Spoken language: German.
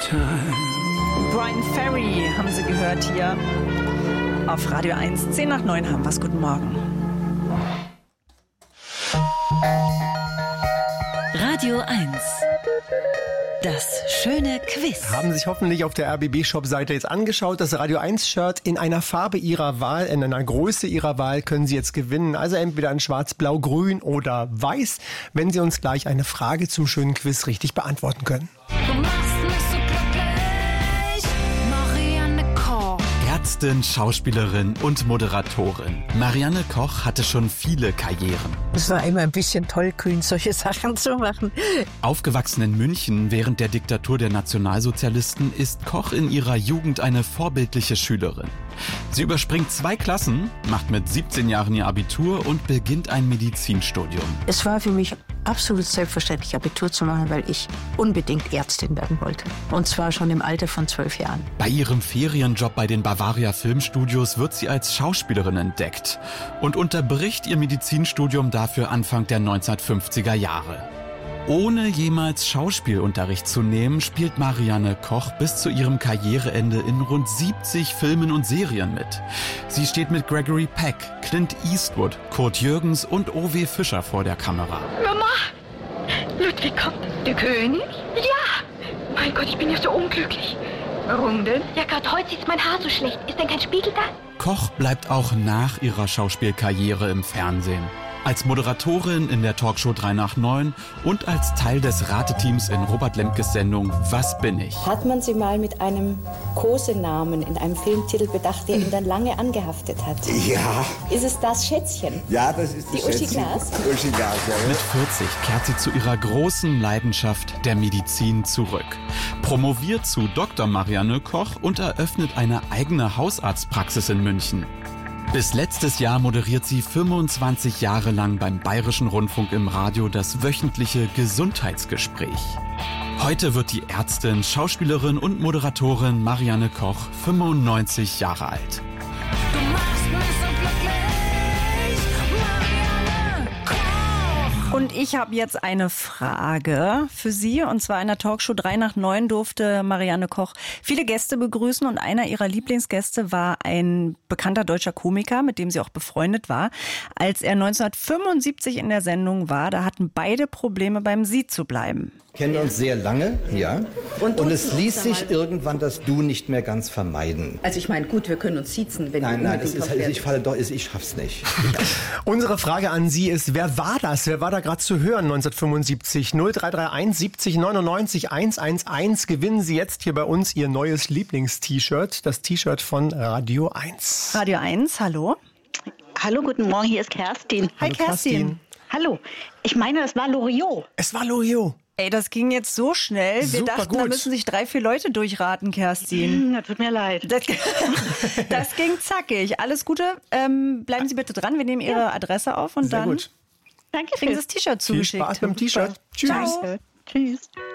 Brian Ferry haben Sie gehört hier auf Radio 1. 10 nach 9 haben wir's. Guten Morgen. Radio 1. Das schöne Quiz. Haben sich hoffentlich auf der RBB-Shop-Seite jetzt angeschaut. Das Radio 1-Shirt in einer Farbe Ihrer Wahl, in einer Größe Ihrer Wahl können Sie jetzt gewinnen. Also entweder in schwarz, blau, grün oder weiß, wenn Sie uns gleich eine Frage zum schönen Quiz richtig beantworten können. Du machst mich so glücklich, Marianne Koch. Ärztin, Schauspielerin und Moderatorin. Marianne Koch hatte schon viele Karrieren. Es war immer ein bisschen tollkühn, solche Sachen zu machen. Aufgewachsen in München während der Diktatur der Nationalsozialisten ist Koch in ihrer Jugend eine vorbildliche Schülerin. Sie überspringt 2 Klassen, macht mit 17 Jahren ihr Abitur und beginnt ein Medizinstudium. Es war für mich absolut selbstverständlich, Abitur zu machen, weil ich unbedingt Ärztin werden wollte. Und zwar schon im Alter von 12 Jahren. Bei ihrem Ferienjob bei den Bavaria Filmstudios wird sie als Schauspielerin entdeckt und unterbricht ihr Medizinstudium dafür Anfang der 1950er Jahre. Ohne jemals Schauspielunterricht zu nehmen, spielt Marianne Koch bis zu ihrem Karriereende in rund 70 Filmen und Serien mit. Sie steht mit Gregory Peck, Clint Eastwood, Kurt Jürgens und O.W. Fischer vor der Kamera. Mama, Ludwig kommt. Der König? Ja. Mein Gott, ich bin ja so unglücklich. Warum denn? Ja, gerade heute sieht mein Haar so schlecht. Ist denn kein Spiegel da? Koch bleibt auch nach ihrer Schauspielkarriere im Fernsehen. Als Moderatorin in der Talkshow 3 nach 9 und als Teil des Rateteams in Robert Lemkes Sendung Was bin ich? Hat man sie mal mit einem Kosenamen in einem Filmtitel bedacht, der ihn dann lange angehaftet hat? Ja. Ist es das Schätzchen? Ja, das ist die Uschi Glas. Die Uschi Glas, ja. Mit 40 kehrt sie zu ihrer großen Leidenschaft der Medizin zurück. Promoviert zu Dr. Marianne Koch und eröffnet eine eigene Hausarztpraxis in München. Bis letztes Jahr moderiert sie 25 Jahre lang beim Bayerischen Rundfunk im Radio das wöchentliche Gesundheitsgespräch. Heute wird die Ärztin, Schauspielerin und Moderatorin Marianne Koch 95 Jahre alt. Du machst mich so glücklich, Marianne Koch. Und ich habe jetzt eine Frage für Sie. Und zwar in der Talkshow 3 nach 9 durfte Marianne Koch viele Gäste begrüßen. Und einer ihrer Lieblingsgäste war ein bekannter deutscher Komiker, mit dem sie auch befreundet war. Als er 1975 in der Sendung war, da hatten beide Probleme, beim Sie zu bleiben. Kennen uns sehr lange, ja. Und es ließ sich irgendwann das Du nicht mehr ganz vermeiden. Also ich meine, gut, wir können uns siezen, wenn Nein, ich schaff's nicht. Unsere Frage an Sie ist, wer war das? Wer war da gerade zu hören 1975? 0331 70 99 111. Gewinnen Sie jetzt hier bei uns Ihr neues Lieblings-T-Shirt, das T-Shirt von Radio 1. Radio 1, hallo. Hallo, guten Morgen, hier ist Kerstin. Hi Kerstin. Hallo, ich meine, das war Loriot. Es war Loriot. Ey, das ging jetzt so schnell. Wir Super dachten, gut. da müssen sich 3, 4 Leute durchraten, Kerstin. Das tut mir leid. Das ging zackig. Alles Gute. Bleiben Sie bitte dran. Wir nehmen Ihre Adresse auf und Sehr dann gut. Danke kriegen Sie schön. das T-Shirt Viel zugeschickt. Spaß beim T-Shirt. Tschüss. Ciao. Tschüss.